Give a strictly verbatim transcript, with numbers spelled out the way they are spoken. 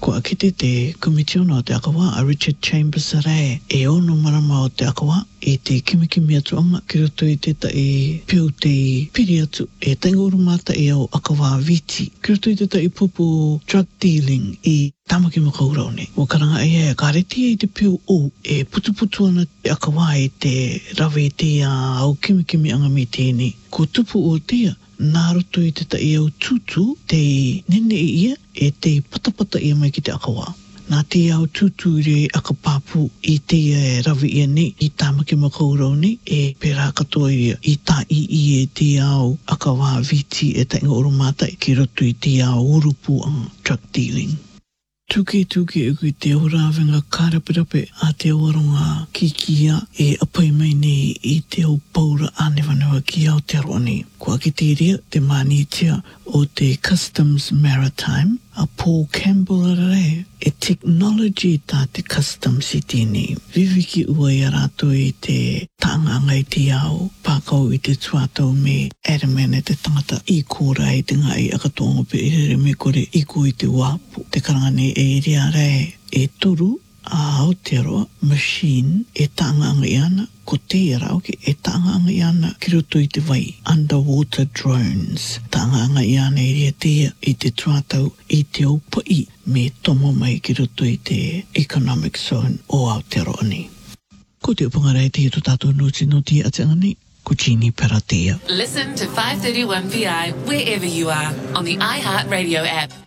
Ko akite te komitiona o te akawa a Richard Chambers rai e ono marama o te akawa e te kimikimi atuanga ki roto i te ta e piu te piri atu e taingoru mata e au akawa viti ki roto i te ta i pupu drug dealing i tamaki makaurau ne. O karanga e e kareti e te piu o e putu putu ana e akawa e te rawe te a au kimikimi anga mi tēne. Ko tupu o tia nā roto i te ta i au tutu te nene i ia e te patapata ia mai ki te akawa. Nā te au tutu re akapapu i te e rawi ia ne i tāmaki makaurau ne e pērā katoa ia i tā i i e te au akawa viti e tainga oromata ki roto i te au urupu ang drug dealing. Tuke tuke e kui te orawenga karapirape a te waronga ki kia e apai mai nei i te au paura anewanewa ki Aotearoa nei. Kua ki te rea te manitia o te Customs Maritime a Paul Campbell rai e technology tā te customs i tēnei. Viviki ua i arato i te taanganga i te ao, pākau i te tuatau me Adaman e te tangata i kōra i te ngai akatonga pe i re me kore i ko i te wapu. Te karangane e rea rai e toru a Aotearoa machine e taanganga i ana, ko te rau ki e taanganga i ana ki roto i te wai. Underwater drones. Taanganga i ana i rea tea i te tuatau i te aupai me tomo mai ki roto i te economic zone o Aotearoa ni. Ko te upangarai te ito tātou noti noti a te angani, ko Jeannie Paratea. Listen to five thirty-one P I wherever you are on the iHeartRadio app.